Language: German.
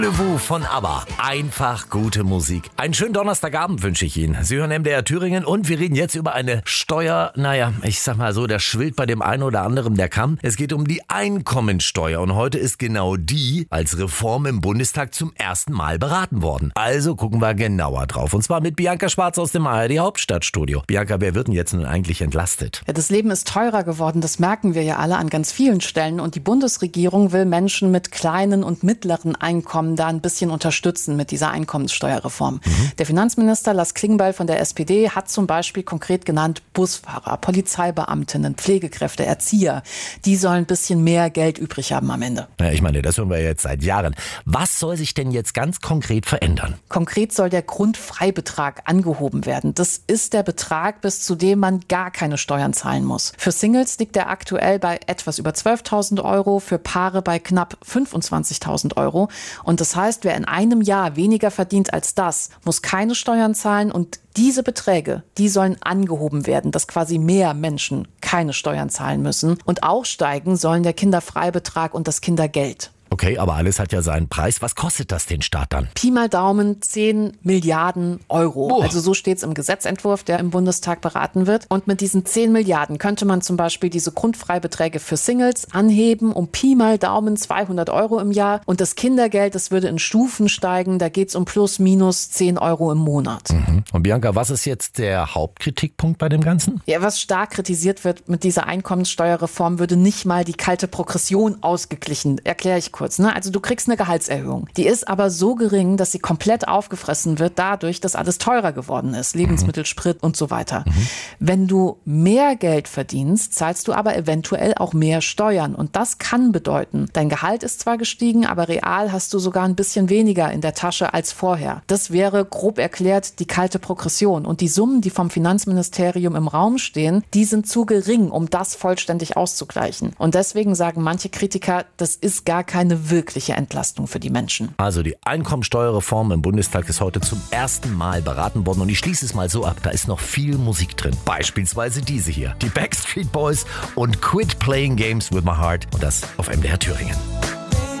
Le Wu von ABBA. Einfach gute Musik. Einen schönen Donnerstagabend wünsche ich Ihnen. Sie hören MDR Thüringen und wir reden jetzt über eine Steuer. Naja, ich sag mal so, da schwillt bei dem einen oder anderen der Kamm. Es geht um die Einkommensteuer und heute ist genau die als Reform im Bundestag zum ersten Mal beraten worden. Also gucken wir genauer drauf. Und zwar mit Bianca Schwarz aus dem ARD Hauptstadtstudio. Bianca, wer wird denn jetzt nun eigentlich entlastet? Ja, das Leben ist teurer geworden, das merken wir ja alle an ganz vielen Stellen. Und die Bundesregierung will Menschen mit kleinen und mittleren Einkommen da ein bisschen unterstützen mit dieser Einkommenssteuerreform. Der Finanzminister Lars Klingbeil von der SPD hat zum Beispiel konkret genannt Busfahrer, Polizeibeamtinnen, Pflegekräfte, Erzieher. Die sollen ein bisschen mehr Geld übrig haben am Ende. Ja, ich meine, das hören wir jetzt seit Jahren. Was soll sich denn jetzt ganz konkret verändern? Konkret soll der Grundfreibetrag angehoben werden. Das ist der Betrag, bis zu dem man gar keine Steuern zahlen muss. Für Singles liegt er aktuell bei etwas über 12.000 Euro, für Paare bei knapp 25.000 Euro. Und das heißt, wer in einem Jahr weniger verdient als das, muss keine Steuern zahlen und diese Beträge, die sollen angehoben werden, dass quasi mehr Menschen keine Steuern zahlen müssen. Und auch steigen sollen der Kinderfreibetrag und das Kindergeld. Okay, aber alles hat ja seinen Preis. Was kostet das den Staat dann? Pi mal Daumen 10 Milliarden Euro. Boah. Also so steht es im Gesetzentwurf, der im Bundestag beraten wird. Und mit diesen 10 Milliarden könnte man zum Beispiel diese Grundfreibeträge für Singles anheben um Pi mal Daumen 200 Euro im Jahr. Und das Kindergeld, das würde in Stufen steigen. Da geht es um plus minus 10 Euro im Monat. Und Bianca, was ist jetzt der Hauptkritikpunkt bei dem Ganzen? Ja, was stark kritisiert wird mit dieser Einkommenssteuerreform, würde nicht mal die kalte Progression ausgeglichen. Erkläre ich kurz. Also du kriegst eine Gehaltserhöhung. Die ist aber so gering, dass sie komplett aufgefressen wird dadurch, dass alles teurer geworden ist. Lebensmittel, Sprit und so weiter. Wenn du mehr Geld verdienst, zahlst du aber eventuell auch mehr Steuern. Und das kann bedeuten, dein Gehalt ist zwar gestiegen, aber real hast du sogar ein bisschen weniger in der Tasche als vorher. Das wäre grob erklärt die kalte Progression. Und die Summen, die vom Finanzministerium im Raum stehen, die sind zu gering, um das vollständig auszugleichen. Und deswegen sagen manche Kritiker, das ist gar keine wirkliche Entlastung für die Menschen. Also die Einkommensteuerreform im Bundestag ist heute zum ersten Mal beraten worden und ich schließe es mal so ab, da ist noch viel Musik drin. Beispielsweise diese hier, die Backstreet Boys und Quit Playing Games with My Heart und das auf MDR Thüringen.